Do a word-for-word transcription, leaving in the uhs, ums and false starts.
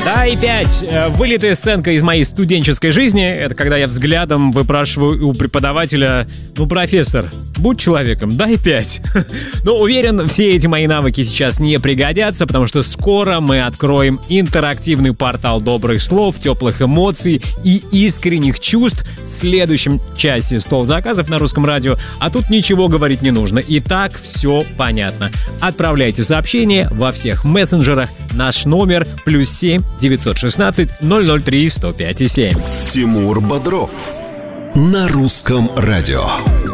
Дай пять. Вылитая сценка из моей студенческой жизни. Это когда я взглядом выпрашиваю у преподавателя: ну, профессор, будь человеком, дай пять. Но уверен, все эти мои навыки сейчас не пригодятся, потому что скоро мы откроем интерактивный портал добрых слов, теплых эмоций и искренних чувств в следующем часе «Стол заказов» на Русском радио. А тут ничего говорить не нужно. И так все понятно. Отправляйте сообщения во всех мессенджерах. Наш номер плюс семь девятьсот шестнадцать ноль ноль три сто пять и семь. Тимур Бодров на Русском радио.